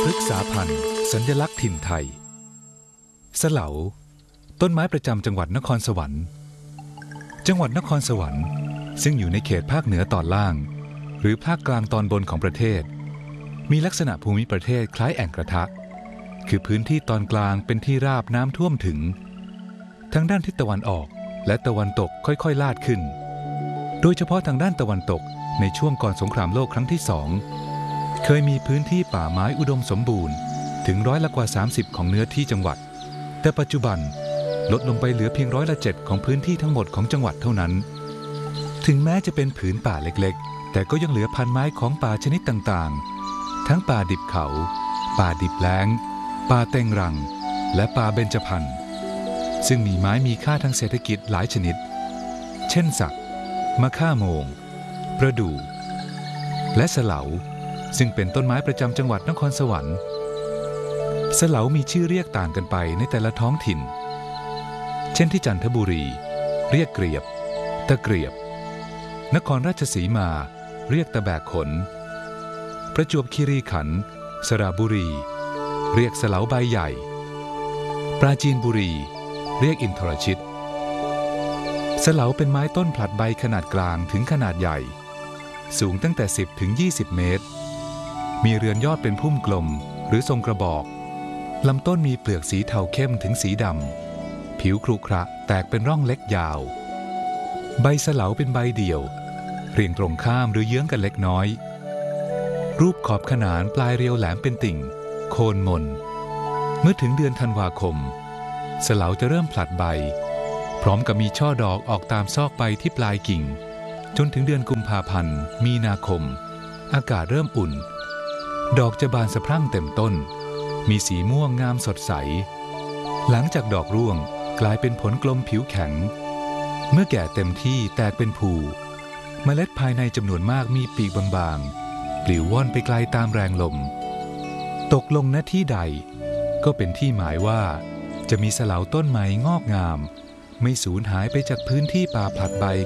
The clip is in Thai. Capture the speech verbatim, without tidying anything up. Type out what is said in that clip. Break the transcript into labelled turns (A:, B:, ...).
A: พฤกษาพันธุ์สัญลักษณ์ถิ่นไทยสะเหลาต้นไม้ประจำจังหวัดนครสวรรค์จังหวัดนครสวรรค์ซึ่งอยู่ในเขตภาคเหนือตอนล่างหรือภาคกลางตอนบนของประเทศมีลักษณะภูมิประเทศคล้ายแอ่งกระทะคือพื้นที่ตอนกลางเป็นที่ราบน้ำท่วมถึงทั้งด้านทิศตะวันออกและตะวันตกค่อยๆลาดขึ้นโดยเฉพาะทางด้านตะวันตกในช่วงก่อนสงครามโลกครั้งที่สองเคยมีพื้นที่ป่าไม้อุดมสมบูรณ์ถึงร้อยละกว่าสามสิบของเนื้อที่จังหวัดแต่ปัจจุบันลดลงไปเหลือเพียงร้อยละเจ็ดของพื้นที่ทั้งหมดของจังหวัดเท่านั้นถึงแม้จะเป็นผืนป่าเล็กๆแต่ก็ยังเหลือพันไม้ของป่าชนิดต่างๆทั้งป่าดิบเขาป่าดิบแล้งป่าเต็งรังและป่าเบญจพรรณซึ่งมีไม้มีค่าทางเศรษฐกิจหลายชนิดเช่นสักมะค่าโมงประดู่และสะเหลาซึ่งเป็นต้นไม้ประจำจังหวัดนครสวรรค์สะเหลามีชื่อเรียกต่างกันไปในแต่ละท้องถิ่นเช่นที่จันทบุรีเรียกเกลียบตะเกลียบนครราชสีมาเรียกตะแบกขนประจวบคีรีขันธ์สระบุรีเรียกสะเหลาใบใหญ่ปราจีนบุรีเรียกอินทรชิตสะเหลาเป็นไม้ต้นผลัดใบขนาดกลางถึงขนาดใหญ่สูงตั้งแต่สิบถึงยี่สิบเมตรมีเรือนยอดเป็นพุ่มกลมหรือทรงกระบอกลำต้นมีเปลือกสีเทาเข้มถึงสีดำผิวครุขระแตกเป็นร่องเล็กยาวใบสะเหลาเป็นใบเดี่ยวเรียงตรงข้ามหรือเยื้องกันเล็กน้อยรูปขอบขนานปลายเรียวแหลมเป็นติ่งโคนมนเมื่อถึงเดือนธันวาคมสะเหลาจะเริ่มผลัดใบพร้อมกับมีช่อดอกออกตามซอกใบที่ปลายกิ่งจนถึงเดือนกุมภาพันธ์มีนาคมอากาศเริ่มอุ่นดอกจะบานสะพรั่งเต็มต้นมีสีม่วงงามสดใสหลังจากดอกร่วงกลายเป็นผลกลมผิวแข็งเมื่อแก่เต็มที่แตกเป็นภูเมล็ดภายในจำนวนมากมีปีกบางๆปลิวว่อนไปไกลตามแรงลมตกลงณที่ใดก็เป็นที่หมายว่าจะมีสะเหลาต้นใหม่งอกงามไม่สูญหายไปจากพื้นที่ป่าผลัดใบ